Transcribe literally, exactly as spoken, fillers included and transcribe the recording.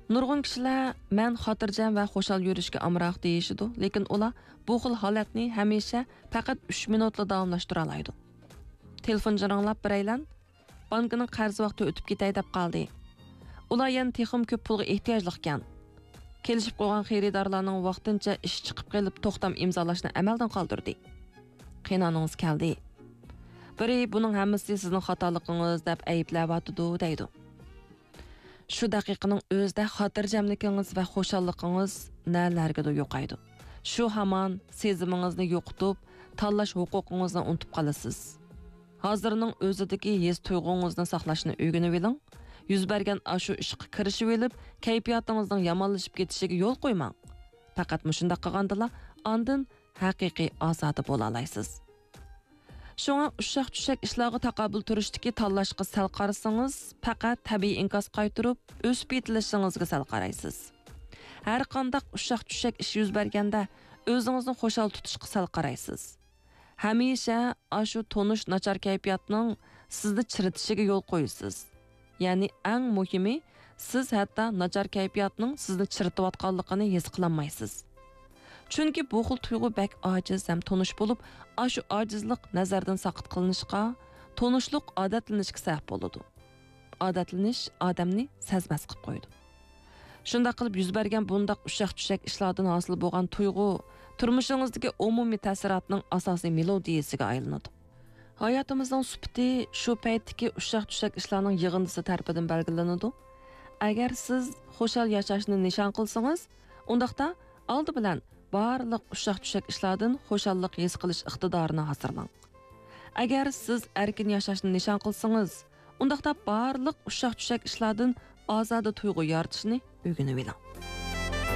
Nurg'un kishilar men xotirjam va xushal yurishga amroq deyishidi, lekin ular bu xil holatni hamisha faqat uch minutla davomlashtira oladi. Telefon jiringlab biraylan, bankning qarz vaqti o'tib ketay deb qoldi. Ular yana texim ko'p pulga ehtiyojli ekan. Kelishib qo'ygan xaridorlarning vaqtincha ish chiqib qolib to'xtam imzolashni amaldan qoldirdi. Qiynoningiz keldi. Biri buning hammasi sizning xatoligingiz deb ayblab deydi. Shu daqiqaning o'zida xotirjamligingiz va xushalligingiz nalargadir yo'qaydi. Shu hamon sezimingizni yo'qotib, tanlash huquqingizni unutib qolasiz. Hozirning o'zidagi his tuyg'ungizni saqlashni o'rganib oling. Yuz bergan ashu ishga kirishib olib, kayfiyatingizning yomonlashib ketishiga yo'l qo'ymang. Faqat mushunda qilgandala, ondan haqiqiy ozoda bo'la olasiz. Şoňa uşaq-düşək işlarga taqabul turishdiki tanlashga sal qarasangiz, faqat tabiiy inkas qaytarib, o'sib yetilishingizga sal qaraysiz. Har qanday uşaq-düşək ish yuz berganda o'zingizni xo'shal tutishga sal qaraysiz. Hamisha ashu tonish nachar kayfiyatning sizni chiritishiga yo'l qo'yasiz. Ya'ni eng muhimi, siz hatto nachar kayfiyatning sizni chiritayotganligini his qilmaysiz. Chunki bu xil tuyg'u bak ojiz ham tonish bo'lib, ashu ojizlik nazardan saqit qilinishga, tonishlik odatlanishga sabab bo'ladi. Odatlanish odamni sezmas qilib qo'ydi. Shunda qilib yuz bergan bundaq ushaq-tushak ishlardan hosil bo'lgan tuyg'u turmushingizdagi umumiy ta'sirotning asosiy melodiyasiga aylanadi. Hayotimizning sufati shu paytdagi ushaq-tushak ishlarning yig'indisi tarafidan belgilanadi. Agar siz xushal yashashni nishon qilsangiz, undaqda oldi bilan barliq ushaq-tushak ishlardan xushallik his qilish iqtidorini hosillang. Agar siz erkin yashashni nishon qilsangiz, undaqda barliq ushaq-tushak ishlardan ozoda tuyg'u yaratishni o'rganib oling.